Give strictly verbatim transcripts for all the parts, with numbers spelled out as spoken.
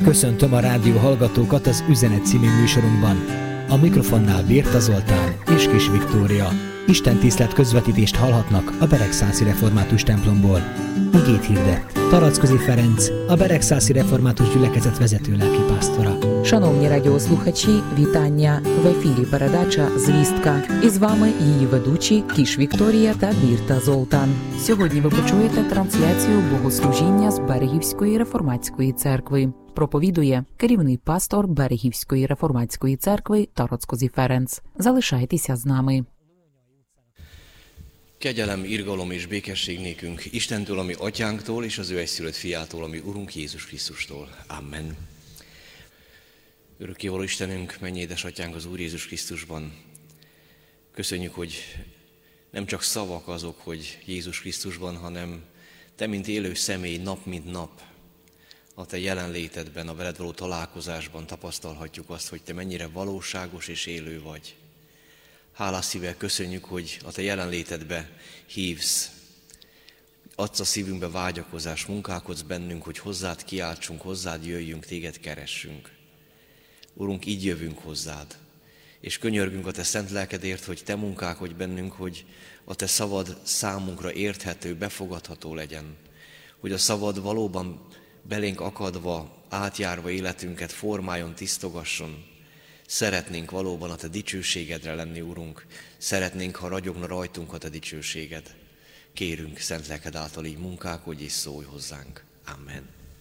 Köszöntöm a rádió hallgatókat az Üzenet című műsorunkban. A mikrofonnál Birta Zoltán és Kis Viktória. Istentisztelet közvetítést hallhatnak a Beregszászi Református templomból. Igét hirdet Tarackozi Ferenc, a Beregszászi Református gyülekezet vezető lelkipásztora. Шановні радіослухачі, вітання! В ефірі передача «Звістка». І з вами її ведучі Кіш Вікторія та Бірта Золтан. Сьогодні ви почуєте трансляцію богослужіння з Берегівської Реформатської церкви. Проповідує керівний пастор Берегівської Реформатської церкви Tarackozi Ferenc. Залишайтеся з нами. Kegyelem, irgalom és békesség nékünk Istentől, ami atyánktól, és az ő egyszülött fiától, ami Urunk Jézus Krisztustól. Amen. Örökkévaló Istenünk, mennyi édesatyánk az Úr Jézus Krisztusban. Köszönjük, hogy nem csak szavak azok, hogy Jézus Krisztusban, hanem Te, mint élő személy, nap mint nap, a Te jelenlétedben, a veled való találkozásban tapasztalhatjuk azt, hogy Te mennyire valóságos és élő vagy. Hálás szívvel köszönjük, hogy a Te jelenlétedbe hívsz, adsz a szívünkbe vágyakozás, munkálkodsz bennünk, hogy hozzád kiáltsunk, hozzád jöjjünk, Téged keressünk. Urunk, így jövünk hozzád, és könyörgünk a Te szent lelkedért, hogy Te munkálkodj bennünk, hogy a Te szavad számunkra érthető, befogadható legyen, hogy a szavad valóban belénk akadva, átjárva életünket formáljon, tisztogasson. Szeretnénk valóban a Te dicsőségedre lenni, Urunk. Szeretnénk, ha ragyogna rajtunk a Te dicsőséged. Kérünk, szent lelked által így munkálkodj és szólj hozzánk. Amen.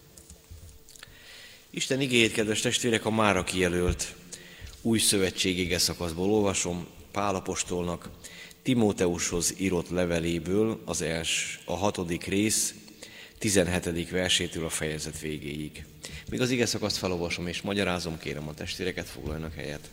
Isten igéjét, kedves testvérek, a mára kijelölt új szövetség igeszakaszból olvasom, Pál apostolnak Timóteushoz írott leveléből az els, a hatodik rész, tizenhetedik versétől a fejezet végéig. Míg az igeszakaszt felolvasom és magyarázom, kérem a testvéreket, foglaljanak helyet.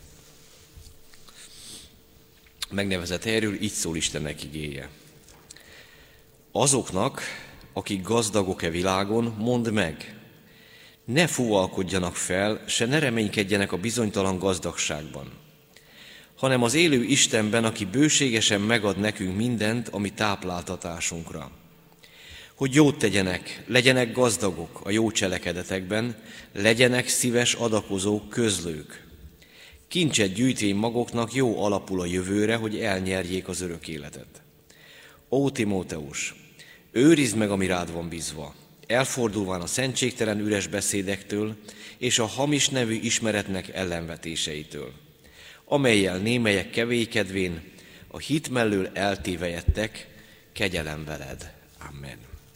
Megnevezett helyről így szól Istennek igéje. Azoknak, akik gazdagok-e világon, mondd meg, ne fúvalkodjanak fel, se ne reménykedjenek a bizonytalan gazdagságban, hanem az élő Istenben, aki bőségesen megad nekünk mindent, ami tápláltatásunkra. Hogy jót tegyenek, legyenek gazdagok a jó cselekedetekben, legyenek szíves adakozók, közlők. Kincset gyűjtvén maguknak jó alapul a jövőre, hogy elnyerjék az örök életet. Ó Timóteus, őrizd meg, ami rád van bízva, elfordulván a szentségtelen üres beszédektől és a hamis nevű ismeretnek ellenvetéseitől, amellyel némelyek kevélykedvén a hit mellől eltévejedtek, kegyelem veled. Amen.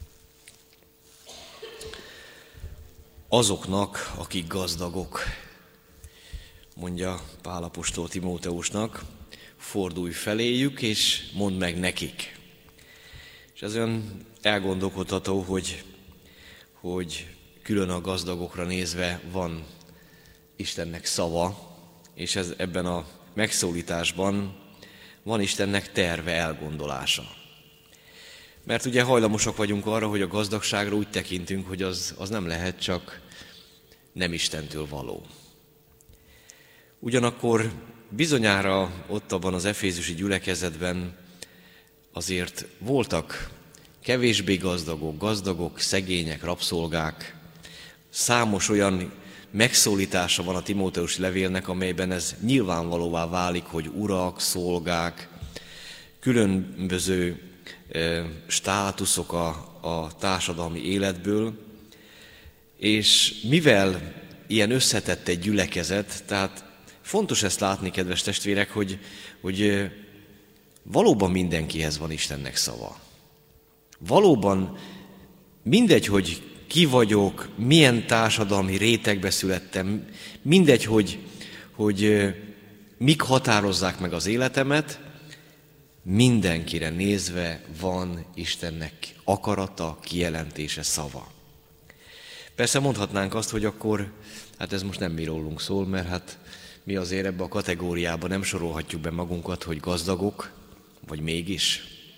Azoknak, akik gazdagok, mondja Pál apostol Timóteusnak, fordulj feléjük, és mondd meg nekik. És ez olyan elgondolkodható, hogy, hogy külön a gazdagokra nézve van Istennek szava, és ez, ebben a megszólításban van Istennek terve, elgondolása. Mert ugye hajlamosak vagyunk arra, hogy a gazdagságra úgy tekintünk, hogy az, az nem lehet csak nem Istentől való. Ugyanakkor bizonyára ott abban az efézusi gyülekezetben azért voltak kevésbé gazdagok, gazdagok, szegények, rabszolgák. Számos olyan megszólítása van a Timóteusi levélnek, amelyben ez nyilvánvalóvá válik, hogy urak, szolgák, különböző státuszok a, a társadalmi életből, és mivel ilyen összetett egy gyülekezet, tehát fontos ezt látni, kedves testvérek, hogy, hogy valóban mindenkihez van Istennek szava. Valóban mindegy, hogy ki vagyok, milyen társadalmi rétegbe születtem, mindegy, hogy, hogy mik határozzák meg az életemet, mindenkire nézve van Istennek akarata, kijelentése, szava. Persze mondhatnánk azt, hogy akkor, hát ez most nem mi rólunk szól, mert hát mi azért ebbe a kategóriába nem sorolhatjuk be magunkat, hogy gazdagok, vagy mégis.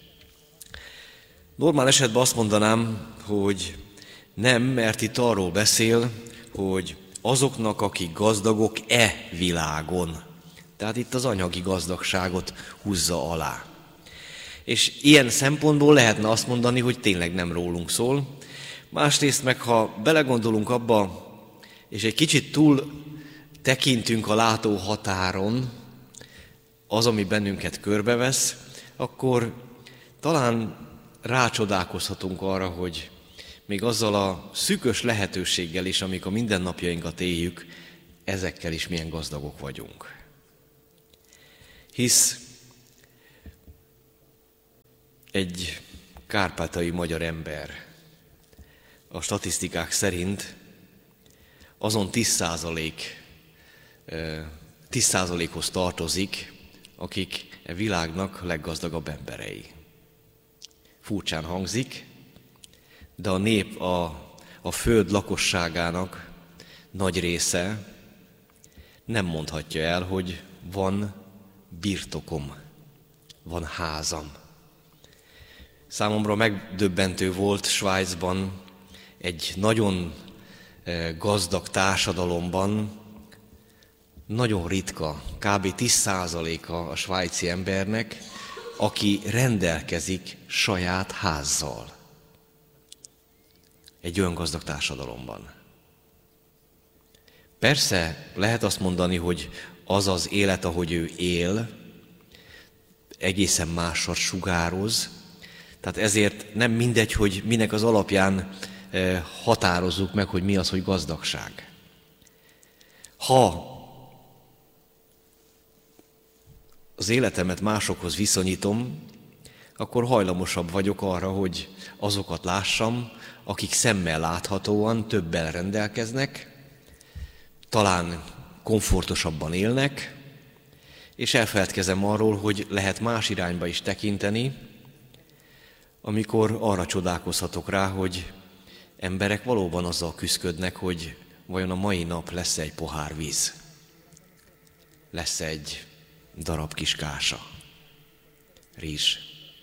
Normál esetben azt mondanám, hogy nem, mert itt arról beszél, hogy azoknak, akik gazdagok e világon. Tehát itt az anyagi gazdagságot húzza alá. És ilyen szempontból lehetne azt mondani, hogy tényleg nem rólunk szól. Másrészt meg, ha belegondolunk abba, és egy kicsit túl tekintünk a látóhatáron, az, ami bennünket körbevesz, akkor talán rácsodálkozhatunk arra, hogy még azzal a szűkös lehetőséggel is, amik a mindennapjainkat éljük, ezekkel is milyen gazdagok vagyunk. Hisz egy kárpátaljai magyar ember a statisztikák szerint azon tíz százalék, tíz százalékhoz tartozik, akik a világnak leggazdagabb emberei. Furcsán hangzik, de a nép, a, a föld lakosságának nagy része nem mondhatja el, hogy van birtokom, van házam. Számomra megdöbbentő volt Svájcban, egy nagyon gazdag társadalomban, nagyon ritka, kb. tíz százaléka a svájci embernek, aki rendelkezik saját házzal. Egy olyan gazdag társadalomban. Persze lehet azt mondani, hogy az az élet, ahogy ő él, egészen másat sugároz, tehát ezért nem mindegy, hogy minek az alapján határozzuk meg, hogy mi az, hogy gazdagság. Ha az életemet másokhoz viszonyítom, akkor hajlamosabb vagyok arra, hogy azokat lássam, akik szemmel láthatóan többel rendelkeznek, talán komfortosabban élnek, és elfeledkezem arról, hogy lehet más irányba is tekinteni, amikor arra csodálkozhatok rá, hogy emberek valóban azzal küszködnek, hogy vajon a mai nap lesz egy pohár víz, lesz egy darab kis kása, rizs.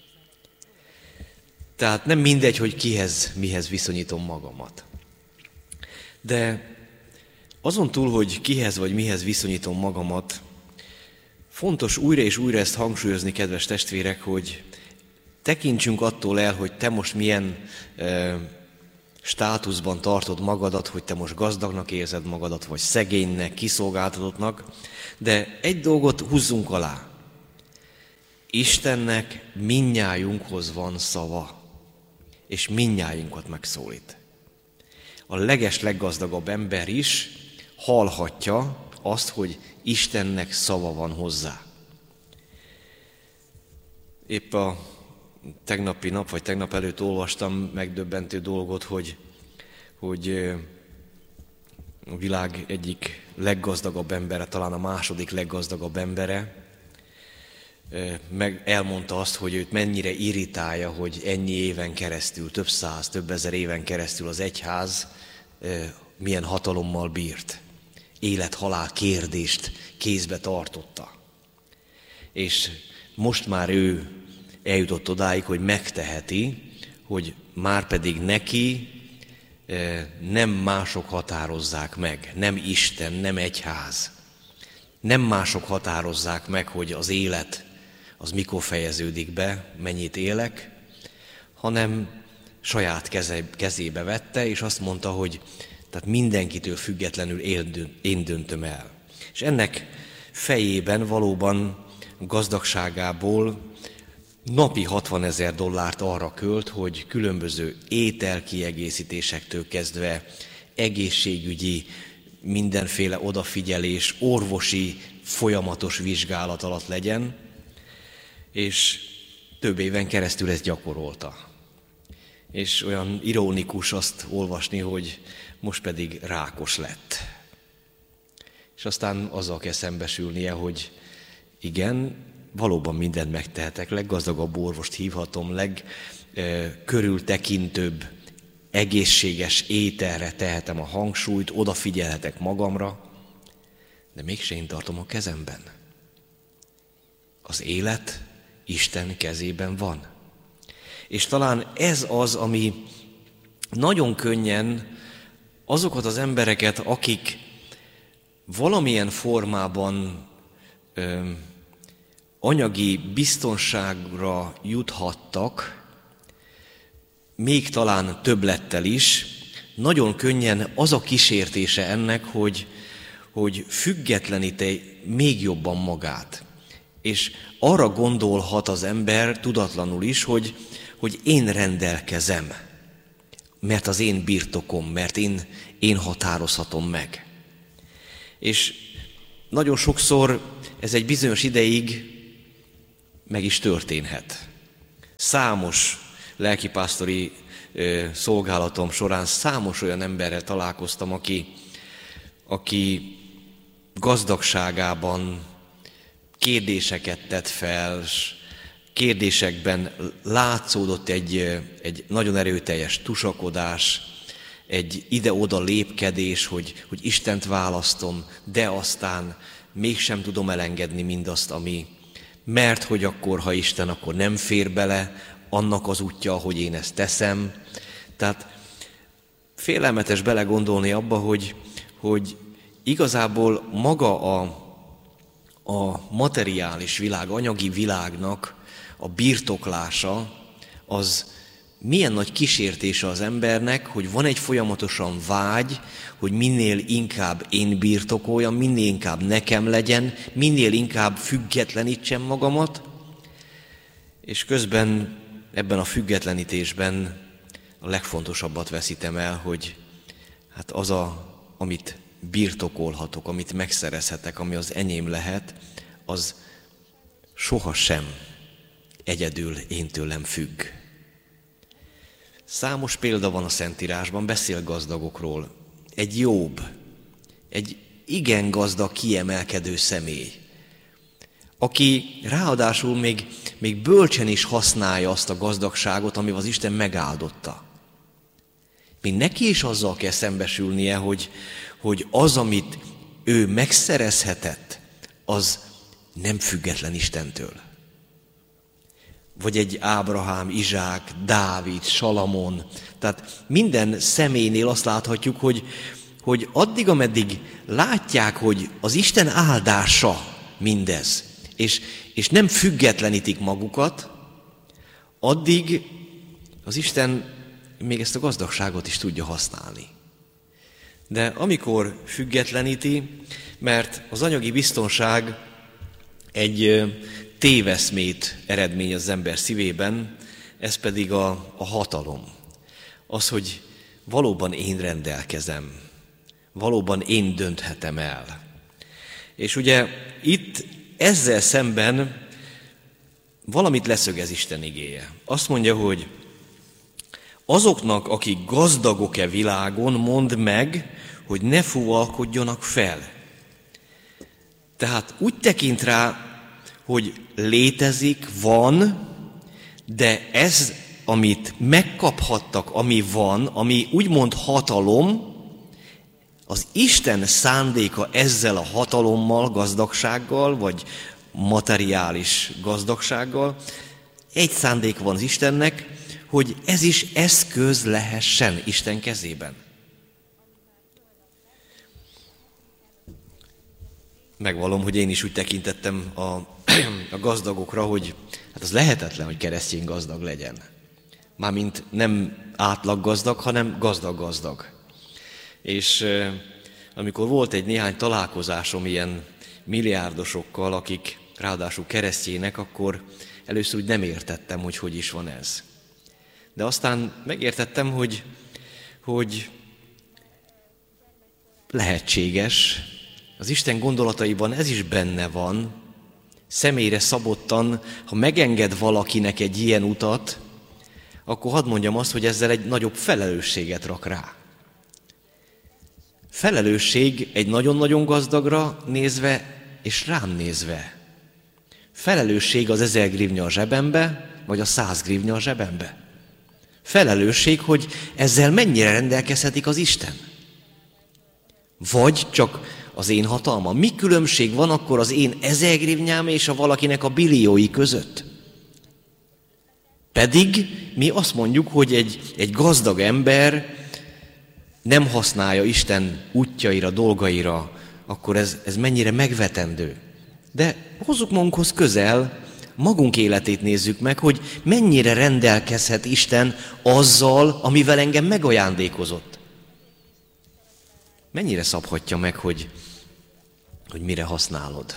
Tehát nem mindegy, hogy kihez, mihez viszonyítom magamat. De azon túl, hogy kihez vagy mihez viszonyítom magamat, fontos újra és újra ezt hangsúlyozni, kedves testvérek, hogy tekintsünk attól el, hogy te most milyen e, státuszban tartod magadat, hogy te most gazdagnak érzed magadat, vagy szegénynek, kiszolgáltatottnak, de egy dolgot húzzunk alá. Istennek mindnyájunkhoz van szava, és mindnyájunkat megszólít. A leges leggazdagabb ember is hallhatja azt, hogy Istennek szava van hozzá. Épp a tegnapi nap, vagy tegnap előtt olvastam megdöbbentő dolgot, hogy, hogy a világ egyik leggazdagabb embere, talán a második leggazdagabb embere, meg elmondta azt, hogy őt mennyire irritálja, hogy ennyi éven keresztül, több száz, több ezer éven keresztül az egyház milyen hatalommal bírt. Élet-halál kérdést kézbe tartotta. És most már ő eljutott odáig, hogy megteheti, hogy már pedig neki nem mások határozzák meg, nem Isten, nem egyház. Nem mások határozzák meg, hogy az élet az mikor fejeződik be, mennyit élek, hanem saját keze, kezébe vette, és azt mondta, hogy tehát mindenkitől függetlenül én döntöm el. És ennek fejében valóban gazdagságából napi hatvanezer dollárt arra költ, hogy különböző ételkiegészítésektől kezdve egészségügyi, mindenféle odafigyelés, orvosi, folyamatos vizsgálat alatt legyen, és több éven keresztül ezt gyakorolta. És olyan ironikus azt olvasni, hogy most pedig rákos lett. És aztán azzal kell szembesülnie, hogy igen, valóban mindent megtehetek, leggazdagabb orvost hívhatom, legkörültekintőbb, egészséges ételre tehetem a hangsúlyt, odafigyelhetek magamra, de mégse én tartom a kezemben. Az élet Isten kezében van. És talán ez az, ami nagyon könnyen azokat az embereket, akik valamilyen formában ö, anyagi biztonságra juthattak, még talán többlettel is, nagyon könnyen az a kísértése ennek, hogy, hogy függetleníti még jobban magát. És arra gondolhat az ember tudatlanul is, hogy, hogy én rendelkezem, mert az én birtokom, mert én, én határozhatom meg. És nagyon sokszor ez egy bizonyos ideig meg is történhet. Számos lelkipásztori ö, szolgálatom során számos olyan emberrel találkoztam, aki, aki gazdagságában kérdéseket tett fel, s kérdésekben látszódott egy, egy nagyon erőteljes tusakodás, egy ide-oda lépkedés, hogy, hogy Istent választom, de aztán mégsem tudom elengedni mindazt, ami, mert hogy akkor, ha Isten, akkor nem fér bele annak az útja, hogy én ezt teszem. Tehát félelmetes belegondolni abba, hogy, hogy igazából maga a, a materiális világ, anyagi világnak a birtoklása az milyen nagy kísértése az embernek, hogy van egy folyamatosan vágy, hogy minél inkább én birtokoljam, minél inkább nekem legyen, minél inkább függetlenítsem magamat, és közben ebben a függetlenítésben a legfontosabbat veszítem el, hogy hát az, a, amit birtokolhatok, amit megszerezhetek, ami az enyém lehet, az sohasem egyedül én tőlem függ. Számos példa van a Szentírásban, beszél gazdagokról. Egy Jobb, egy igen gazdag, kiemelkedő személy, aki ráadásul még, még bölcsen is használja azt a gazdagságot, amivel az Isten megáldotta. Még neki is azzal kell szembesülnie, hogy, hogy az, amit ő megszerezhetett, az nem független Istentől. Vagy egy Ábrahám, Izsák, Dávid, Salamon. Tehát minden személynél azt láthatjuk, hogy, hogy addig, ameddig látják, hogy az Isten áldása mindez, és, és nem függetlenítik magukat, addig az Isten még ezt a gazdagságot is tudja használni. De amikor függetleníti, mert az anyagi biztonság egy téveszmét eredmény az ember szívében, ez pedig a, a hatalom. Az, hogy valóban én rendelkezem, valóban én dönthetem el. És ugye itt ezzel szemben valamit leszögez Isten igéje. Azt mondja, hogy azoknak, akik gazdagok-e világon, mondd meg, hogy ne fuvalkodjanak fel. Tehát úgy tekint rá, hogy létezik, van, de ez, amit megkaphattak, ami van, ami úgymond hatalom, az Isten szándéka ezzel a hatalommal, gazdagsággal, vagy materiális gazdagsággal, egy szándék van az Istennek, hogy ez is eszköz lehessen Isten kezében. Megvallom, hogy én is úgy tekintettem a, a gazdagokra, hogy hát az lehetetlen, hogy keresztény gazdag legyen. Mármint nem átlag gazdag, hanem gazdag-gazdag. És eh, amikor volt egy néhány találkozásom ilyen milliárdosokkal, akik ráadásul keresztjének, akkor először úgy nem értettem, hogy hogy is van ez. De aztán megértettem, hogy, hogy lehetséges, az Isten gondolataiban ez is benne van, személyre szabottan, ha megenged valakinek egy ilyen utat, akkor hadd mondjam azt, hogy ezzel egy nagyobb felelősséget rak rá. Felelősség egy nagyon-nagyon gazdagra nézve, és rám nézve. Felelősség az ezer grivnya a zsebembe, vagy a száz grivnya a zsebembe. Felelősség, hogy ezzel mennyire rendelkezhetik az Isten. Vagy csak az én hatalmam. Mi különbség van akkor az én ezer grivnyám és a valakinek a billiói között? Pedig mi azt mondjuk, hogy egy, egy gazdag ember nem használja Isten útjaira, dolgaira, akkor ez, ez mennyire megvetendő. De hozzuk magunkhoz közel, magunk életét nézzük meg, hogy mennyire rendelkezhet Isten azzal, amivel engem megajándékozott. mennyire szabhatja meg, hogy, hogy mire használod?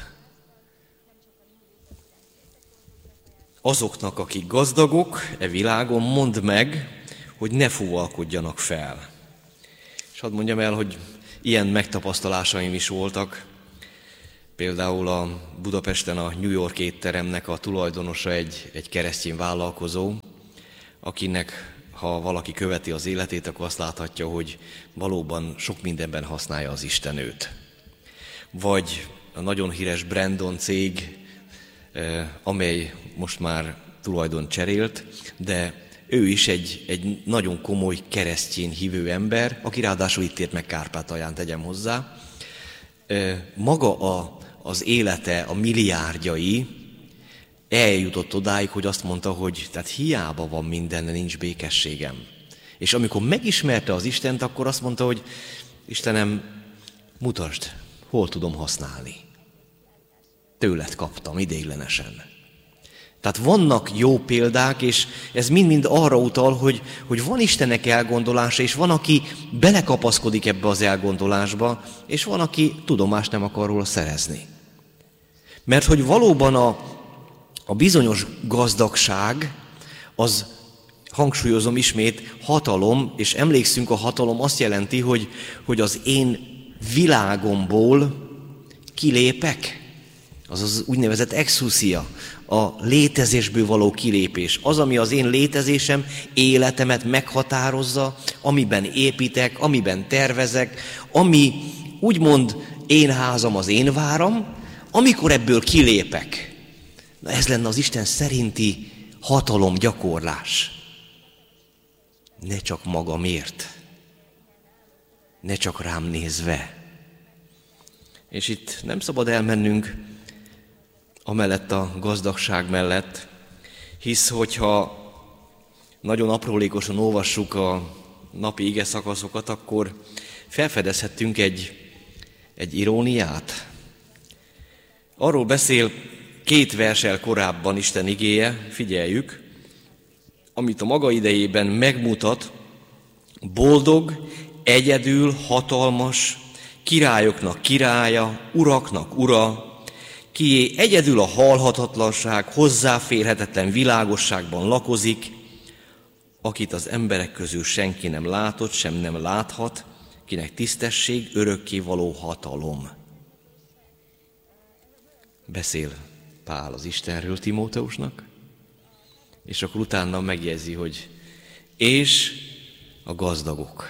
Azoknak, akik gazdagok e világon, mondd meg, hogy ne fúvalkodjanak fel. És hadd mondjam el, hogy ilyen megtapasztalásaim is voltak. Például a Budapesten a New York étteremnek a tulajdonosa egy, egy keresztény vállalkozó, akinek, ha valaki követi az életét, akkor azt láthatja, hogy valóban sok mindenben használja az Isten őt. Vagy a nagyon híres Brandon cég, amely most már tulajdon cserélt, de ő is egy, egy nagyon komoly keresztény hívő ember, aki ráadásul itt ért meg Kárpátalján, tegyem hozzá. Maga a, az élete, a milliárdjai eljutott odáig, hogy azt mondta, hogy tehát hiába van minden, nincs békességem. És amikor megismerte az Istent, akkor azt mondta, hogy Istenem, mutasd, hol tudom használni. Tőled kaptam ideiglenesen. Tehát vannak jó példák, és ez mind-mind arra utal, hogy, hogy van Istennek elgondolása, és van, aki belekapaszkodik ebbe az elgondolásba, és van, aki tudomást nem akar róla szerezni. Mert hogy valóban a, a bizonyos gazdagság, az, hangsúlyozom ismét, hatalom, és emlékszünk, a hatalom azt jelenti, hogy, hogy az én világomból kilépek. Az az úgynevezett exousia, a létezésből való kilépés. Az, ami az én létezésem, életemet meghatározza, amiben építek, amiben tervezek, ami úgymond én házam, az én váram, amikor ebből kilépek. Na ez lenne az Isten szerinti hatalomgyakorlás. Ne csak magamért, ne csak rám nézve. És itt nem szabad elmennünk amellett a gazdagság mellett, hisz hogyha nagyon aprólékosan olvassuk a napi ige szakaszokat, akkor felfedezhettünk egy, egy iróniát. Arról beszél két verssel korábban Isten igéje, figyeljük, amit a maga idejében megmutat, boldog, egyedül, hatalmas, királyoknak királya, uraknak ura, kié egyedül a halhatatlanság, hozzáférhetetlen világosságban lakozik, akit az emberek közül senki nem látott, sem nem láthat, kinek tisztesség, örökkévaló hatalom. Beszél Pál az Istenről Timóteusnak, és akkor utána megjegyzi, hogy és a gazdagok.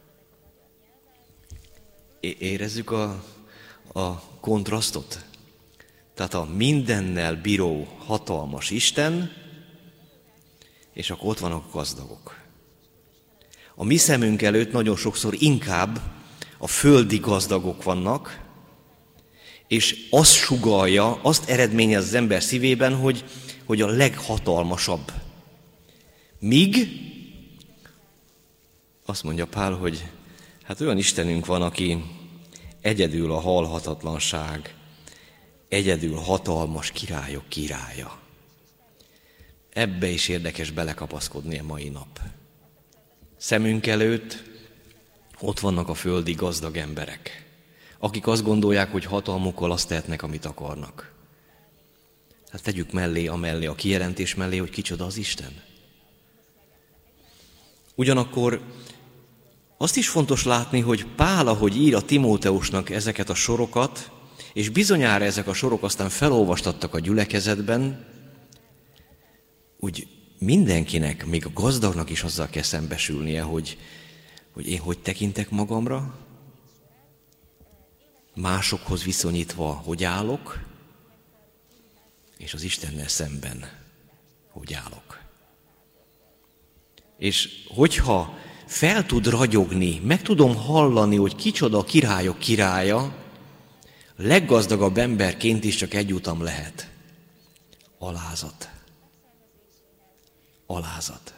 Érezzük a, a kontrasztot? Tehát a mindennel bíró hatalmas Isten, és akkor ott vannak a gazdagok. A mi szemünk előtt nagyon sokszor inkább a földi gazdagok vannak, és azt sugallja, azt eredményez az ember szívében, hogy, hogy a leghatalmasabb. Míg azt mondja Pál, hogy hát olyan Istenünk van, aki egyedül a halhatatlanság, egyedül hatalmas királyok királya. Ebbe is érdekes belekapaszkodni a mai nap. Szemünk előtt ott vannak a földi gazdag emberek, akik azt gondolják, hogy hatalmukkal azt tehetnek, amit akarnak. Hát tegyük mellé, amellé, a kijelentés mellé, hogy kicsoda az Isten. Ugyanakkor azt is fontos látni, hogy Pál, ahogy ír a Timóteusnak ezeket a sorokat, és bizonyára ezek a sorok aztán felolvastattak a gyülekezetben, úgy mindenkinek, még a gazdagnak is azzal kell szembesülnie, hogy, hogy én hogy tekintek magamra, másokhoz viszonyítva hogy állok, és az Istennel szemben hogy állok. És hogyha fel tud ragyogni, meg tudom hallani, hogy kicsoda a királyok királya, leggazdagabb emberként is csak egy utam lehet. Alázat. Alázat.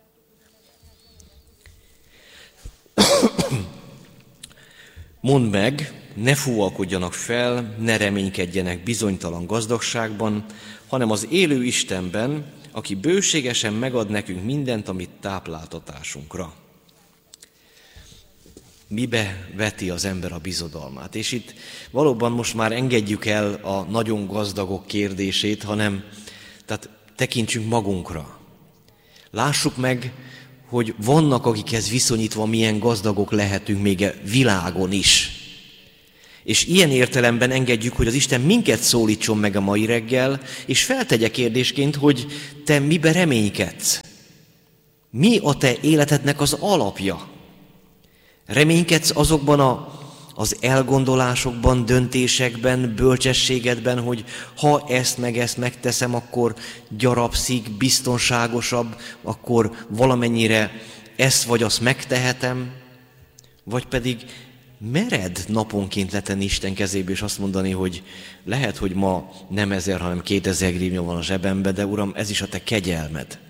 Mondd meg, ne fúvalkodjanak fel, ne reménykedjenek bizonytalan gazdagságban, hanem az élő Istenben, aki bőségesen megad nekünk mindent, amit tápláltatásunkra. mibe veti az ember a bizodalmát. És itt valóban most már engedjük el a nagyon gazdagok kérdését, hanem tehát tekintsünk magunkra. Lássuk meg, hogy vannak, akikhez viszonyítva milyen gazdagok lehetünk még a világon is. És ilyen értelemben engedjük, hogy az Isten minket szólítson meg a mai reggel, és feltegye kérdésként, hogy te mibe reménykedsz? Mi a te életednek az alapja? Reménykedsz azokban a, az elgondolásokban, döntésekben, bölcsességedben, hogy ha ezt meg ezt megteszem, akkor gyarapszik, biztonságosabb, akkor valamennyire ezt vagy azt megtehetem? Vagy pedig mered naponként letenni Isten kezébe, és azt mondani, hogy lehet, hogy ma nem ezer, hanem kétezer grivnya van a zsebembe, de Uram, ez is a te kegyelmed.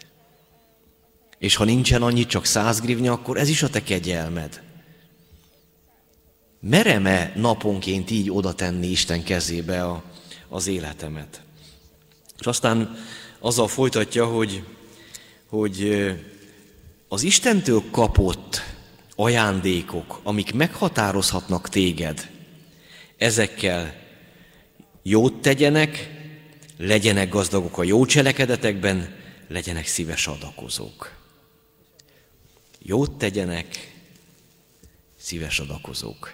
És ha nincsen annyi, csak száz grivnya, akkor ez is a te kegyelmed. Merem-e naponként így oda tenni Isten kezébe a, az életemet? És aztán azzal folytatja, hogy, hogy az Istentől kapott ajándékok, amik meghatározhatnak téged, ezekkel jót tegyenek, legyenek gazdagok a jó cselekedetekben, legyenek szíves adakozók. Jót tegyenek, szíves adakozók.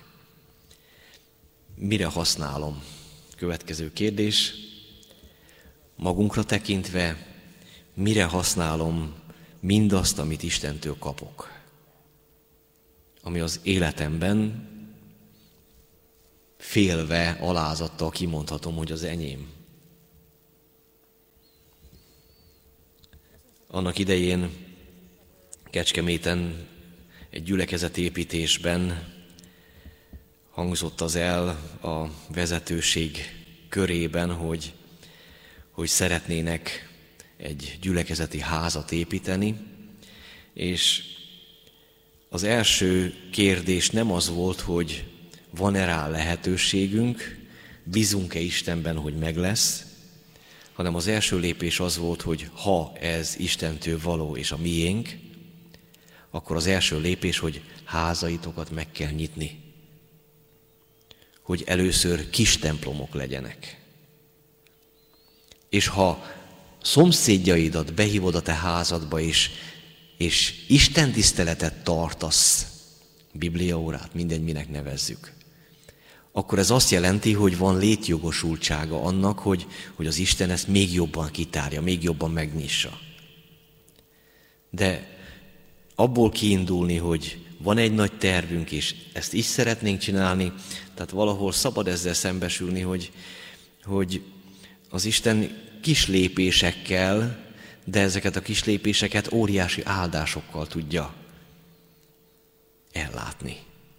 Mire használom? Következő kérdés. Magunkra tekintve, mire használom mindazt, amit Istentől kapok? Ami az életemben félve, alázattal kimondhatom, hogy az enyém. Annak idején Kecskeméten egy gyülekezetépítésben hangzott az el a vezetőség körében, hogy, hogy szeretnének egy gyülekezeti házat építeni, és az első kérdés nem az volt, hogy van-e rá lehetőségünk, bízunk-e Istenben, hogy meg lesz, hanem az első lépés az volt, hogy ha ez Istentől való és a miénk, akkor az első lépés, hogy házaitokat meg kell nyitni. Hogy először kis templomok legyenek. És ha szomszédjaidat behívod a te házadba, és, és Isten tiszteletet tartasz, bibliaórát, mindegy, minek nevezzük, akkor ez azt jelenti, hogy van létjogosultsága annak, hogy, hogy az Isten ezt még jobban kitárja, még jobban megnyissa. De abból kiindulni, hogy van egy nagy tervünk, és ezt is szeretnénk csinálni, tehát valahol szabad ezzel szembesülni, hogy, hogy az Isten kis lépésekkel, de ezeket a kis lépéseket óriási áldásokkal tudja ellátni.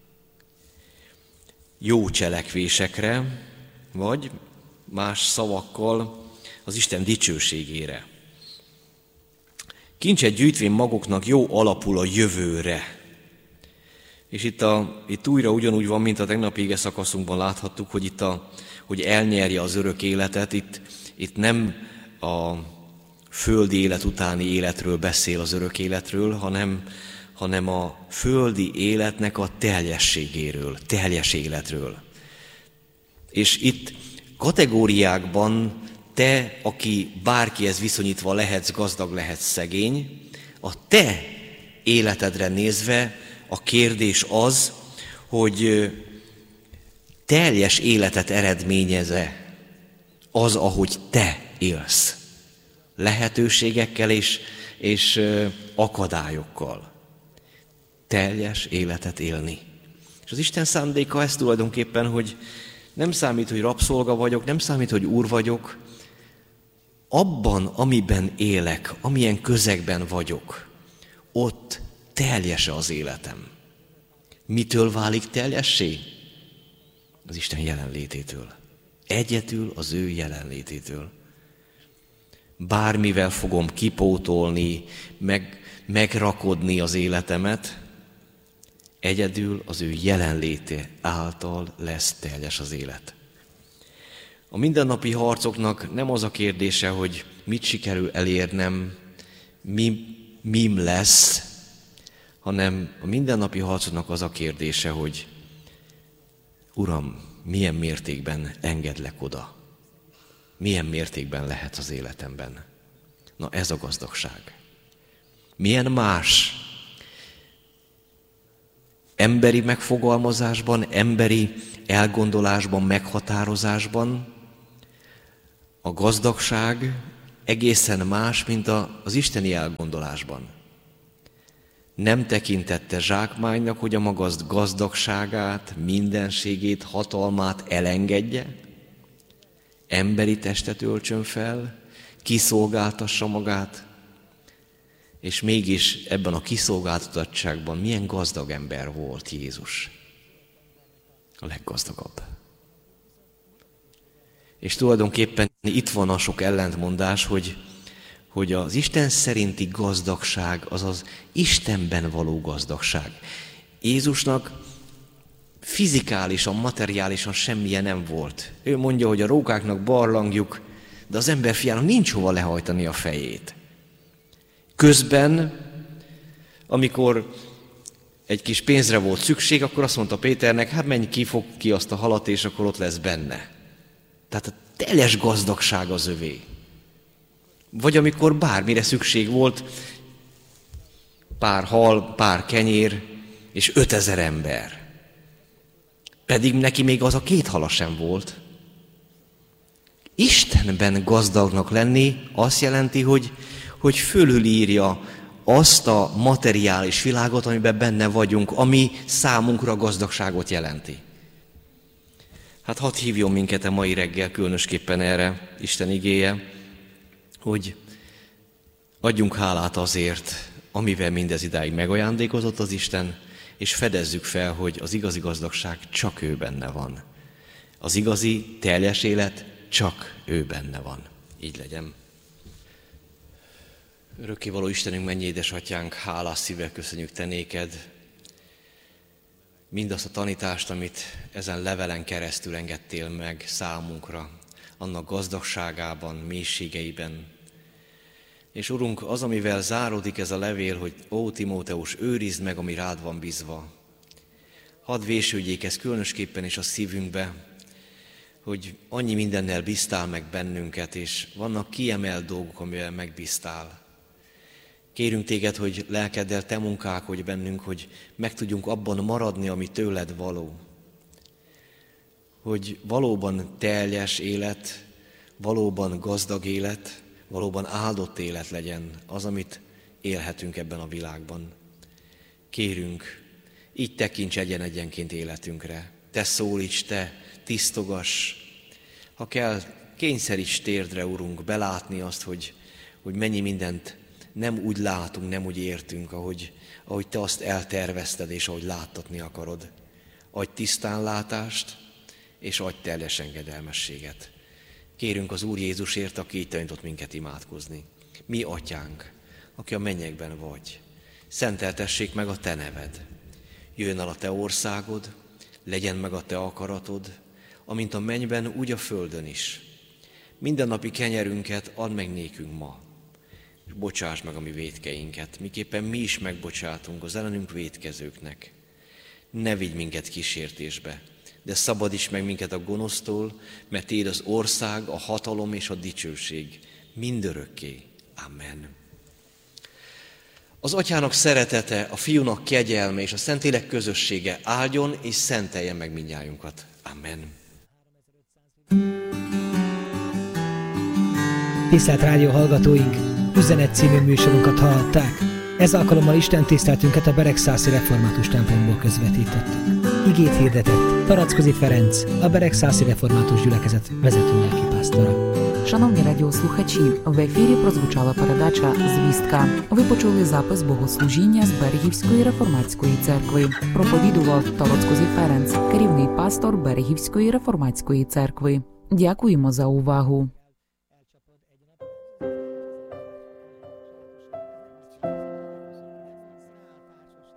Jó cselekvésekre, vagy más szavakkal az Isten dicsőségére. Kincset gyűjtvén maguknak jó alapul a jövőre. És itt, a, itt újra ugyanúgy van, mint a tegnapi ige szakaszunkban láthattuk, hogy itt a, hogy elnyerje az örök életet, itt, itt nem a földi élet utáni életről beszél az örök életről, hanem, hanem a földi életnek a teljességéről, teljes életről. És itt kategóriákban te, aki bárkihez viszonyítva lehetsz gazdag, lehetsz szegény, a te életedre nézve a kérdés az, hogy teljes életet eredményez-e az, ahogy te élsz. Lehetőségekkel és, és akadályokkal. Teljes életet élni. És az Isten szándéka ez tulajdonképpen, hogy nem számít, hogy rabszolga vagyok, nem számít, hogy úr vagyok, abban, amiben élek, amilyen közegben vagyok, ott teljes az életem. Mitől válik teljessé? Az Isten jelenlététől. Egyedül az ő jelenlététől. Bármivel fogom kipótolni, meg, megrakodni az életemet, egyedül az ő jelenléte által lesz teljes az élet. A mindennapi harcoknak nem az a kérdése, hogy mit sikerül elérnem, mi, mim lesz, hanem a mindennapi harcodnak az a kérdése, hogy Uram, milyen mértékben engedlek oda? Milyen mértékben lehet az életemben? Na ez a gazdagság. Milyen más emberi megfogalmazásban, emberi elgondolásban, meghatározásban a gazdagság egészen más, mint az isteni elgondolásban. Nem tekintette zsákmánynak, hogy a maga gazdagságát, mindenségét, hatalmát elengedje, emberi testet öltsön fel, kiszolgáltassa magát, és mégis ebben a kiszolgáltatottságban milyen gazdag ember volt Jézus. A leggazdagabb. És tulajdonképpen itt van a sok ellentmondás, hogy, hogy az Isten szerinti gazdagság az az Istenben való gazdagság. Jézusnak fizikálisan, materiálisan semmilyen nem volt. Ő mondja, hogy a rókáknak barlangjuk, de az emberfiának nincs hova lehajtani a fejét. Közben, amikor egy kis pénzre volt szükség, akkor azt mondta Péternek, hát menj ki, fog ki azt a halat, és akkor ott lesz benne. Tehát a teljes gazdagság az övé. Vagy amikor bármire szükség volt, pár hal, pár kenyér, és ötezer ember. Pedig neki még az a két hala sem volt. Istenben gazdagnak lenni azt jelenti, hogy, hogy fölülírja azt a materiális világot, amiben benne vagyunk, ami számunkra gazdagságot jelenti. Hát hadd hívjon minket a mai reggel különösképpen erre Isten igéje, hogy adjunk hálát azért, amivel mindez idáig megajándékozott az Isten, és fedezzük fel, hogy az igazi gazdagság csak ő benne van. Az igazi, teljes élet csak ő benne van. Így legyen. Örökkévaló Istenünk, mennyi édesatyánk, hálás szívvel köszönjük te néked mindazt a tanítást, amit ezen levelen keresztül engedtél meg számunkra, annak gazdagságában, mélységeiben. És Urunk, az, amivel záródik ez a levél, hogy ó, Timóteus, őrizd meg, ami rád van bízva. Hadd vésődjék ez különösképpen is a szívünkbe, hogy annyi mindennel bíztál meg bennünket, és vannak kiemelt dolgok, amivel megbíztál. Kérünk téged, hogy lelkeddel te munkálkodj bennünk, hogy meg tudjunk abban maradni, ami tőled való. Hogy valóban teljes élet, valóban gazdag élet, valóban áldott élet legyen az, amit élhetünk ebben a világban. Kérünk, így tekints egyen-egyenként életünkre. Te szólíts, te tisztogass. Ha kell, kényszeríts térdre, Urunk, belátni azt, hogy, hogy mennyi mindent nem úgy látunk, nem úgy értünk, ahogy, ahogy te azt eltervezted, és ahogy láttatni akarod. Adj tisztánlátást, és adj teljes engedelmességet. Kérünk az Úr Jézusért, aki így tanított minket imádkozni. Mi atyánk, aki a mennyekben vagy, szenteltessék meg a te neved. Jöjjön el a te országod, legyen meg a te akaratod, amint a mennyben, úgy a földön is. Mindennapi kenyerünket add meg nékünk ma, és bocsáss meg a mi vétkeinket, miképpen mi is megbocsátunk az ellenünk vétkezőknek. Ne vigy minket kísértésbe, de szabadíts meg minket a gonosztól, mert tiéd az ország, a hatalom és a dicsőség mindörökké. Amen. Az Atyának szeretete, a Fiúnak kegyelme és a Szentlélek közössége áldjon és szentelje meg mindnyájunkat. Amen. Tisztelt rádió hallgatóink! Üzenet című műsorunkat hallották. Ez alkalommal Isten tiszteltünket a Beregszászi Református templomból közvetítettük. Igét hirdetett Tarackozi Ferenc, a Beregszászi Református gyülekezet vezető лелкіпастора. Шановні радіослухачі, в ефірі прозвучала передача «Звістка». Ви почули запис богослужіння з Берегівської реформатської церкви. Проповідував Тарацькозі Ференц, керівний пастор Берегівської реформатської церкви. Дякуємо за увагу.